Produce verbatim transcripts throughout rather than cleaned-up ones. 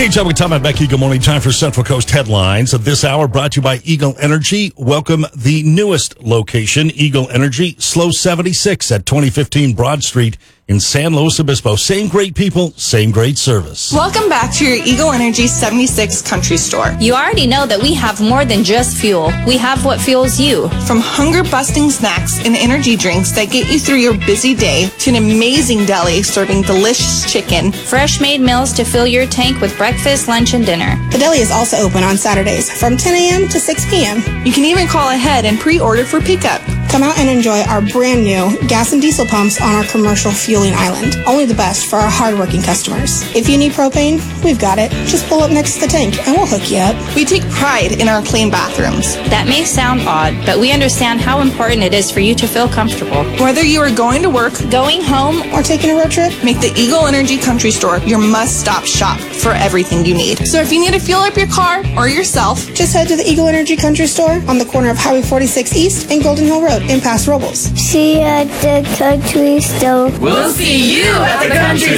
Okay, John, we Tom and Becky. Good morning. Time for Central Coast headlines of this hour, brought to you by Eagle Energy. Welcome the newest location, Eagle Energy, Slow seventy-six at twenty fifteen Broad Street in San Luis Obispo. Same great people, same great service. Welcome back to your Eagle Energy seventy-six Country Store. You already know that we have more than just fuel. We have what fuels you. From hunger-busting snacks and energy drinks that get you through your busy day to an amazing deli serving delicious chicken. Fresh-made meals to fill your tank with breakfast, lunch, and dinner. The deli is also open on Saturdays from ten a.m. to six p.m. You can even call ahead and pre-order for pickup. Come out and enjoy our brand new gas and diesel pumps on our commercial fueling island. Only the best for our hardworking customers. If you need propane, we've got it. Just pull up next to the tank and we'll hook you up. We take pride in our clean bathrooms. That may sound odd, but we understand how important it is for you to feel comfortable. Whether you are going to work, going home, or taking a road trip, make the Eagle Energy Country Store your must-stop shop for everything you need. So if you need to fuel up your car or yourself, just head to the Eagle Energy Country Store on the corner of Highway forty-six East and Golden Hill Road in Paso Robles. See you at the country store. We'll see you at the country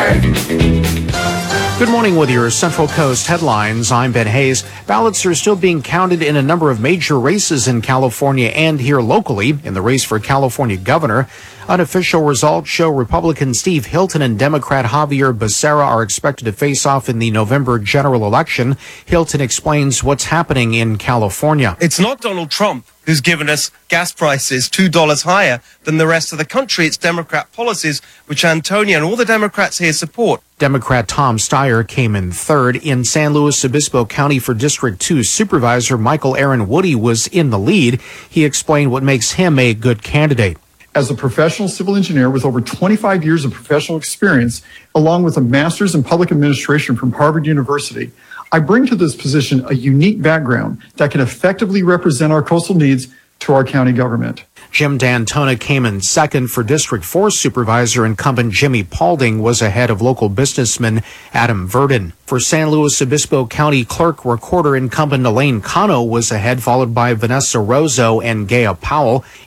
store. Good morning with your Central Coast headlines. I'm Ben Hayes. Ballots are still being counted in a number of major races in California and here locally. In the race for California governor, unofficial results show Republican Steve Hilton and Democrat Javier Becerra are expected to face off in the November general election. Hilton explains what's happening in California. It's not Donald Trump who's given us gas prices two dollars higher than the rest of the country. It's Democrat policies, which Antonio and all the Democrats here support. Democrat Tom Steyer came in third. In San Luis Obispo County for District two, Supervisor Michael Aaron Woody was in the lead. He explained what makes him a good candidate. As a professional civil engineer with over twenty-five years of professional experience, along with a master's in public administration from Harvard University, I bring to this position a unique background that can effectively represent our coastal needs to our county government. Jim D'Antona came in second. For District four Supervisor, incumbent Jimmy Paulding was ahead of local businessman Adam Verdon. For San Luis Obispo County Clerk Recorder, incumbent Elaine Cano was ahead, followed by Vanessa Rozo and Gaya Powell.